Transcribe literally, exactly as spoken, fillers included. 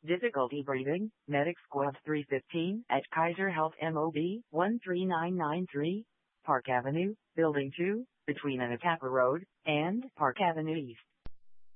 Difficulty breathing, Medic Squad three fifteen at Kaiser Health M O B one three nine nine three, Park Avenue, Building two, between Anacapa Road and Park Avenue East.